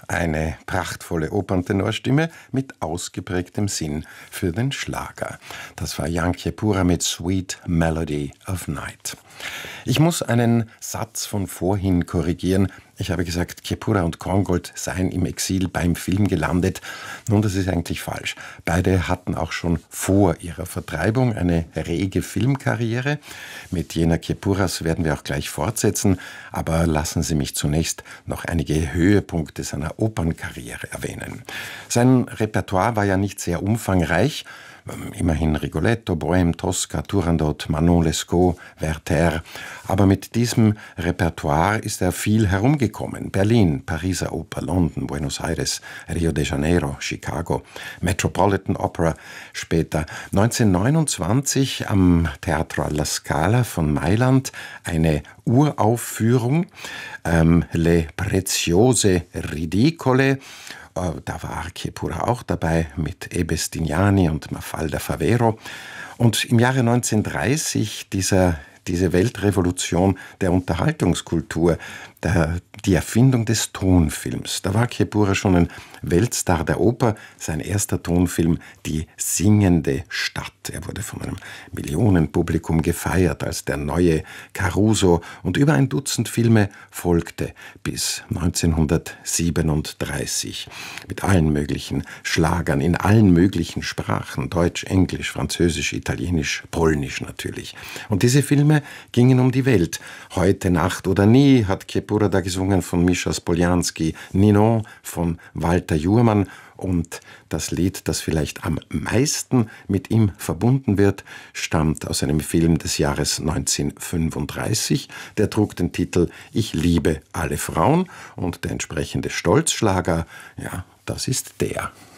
Eine prachtvolle Operntenorstimme mit ausgeprägtem Sinn für den Schlager. Das war Jan Kiepura mit Sweet Melody of Night. Ich muss einen Satz von vorhin korrigieren. Ich habe gesagt, Kiepura und Korngold seien im Exil beim Film gelandet. Nun, das ist eigentlich falsch. Beide hatten auch schon vor ihrer Vertreibung eine rege Filmkarriere. Mit jener Kiepuras werden wir auch gleich fortsetzen. Aber lassen Sie mich zunächst noch einige Höhepunkte seiner Opernkarriere erwähnen. Sein Repertoire war ja nicht sehr umfangreich. Immerhin Rigoletto, Bohème, Tosca, Turandot, Manon Lescaut, Werther. Aber mit diesem Repertoire ist er viel herumgekommen. Berlin, Pariser Oper, London, Buenos Aires, Rio de Janeiro, Chicago, Metropolitan Opera später. 1929 am Teatro alla Scala von Mailand eine Uraufführung, Le Preziose Ridicole. Da war Kiepura auch dabei mit E. Bestignani und Mafalda Favero. Und im Jahre 1930 diese Weltrevolution der Unterhaltungskultur, die Erfindung des Tonfilms. Da war Kiepura schon ein Weltstar der Oper. Sein erster Tonfilm, Die singende Stadt. Er wurde von einem Millionenpublikum gefeiert als der neue Caruso. Und über ein Dutzend Filme folgte bis 1937. Mit allen möglichen Schlagern, in allen möglichen Sprachen. Deutsch, Englisch, Französisch, Italienisch, Polnisch natürlich. Und diese Filme gingen um die Welt. Heute Nacht oder nie hat Kiepura da gesungen von Mischa Spoljanski, Ninon von Walter Juhrmann und das Lied, das vielleicht am meisten mit ihm verbunden wird, stammt aus einem Film des Jahres 1935. Der trug den Titel Ich liebe alle Frauen und der entsprechende Stolzschlager, ja, das ist der.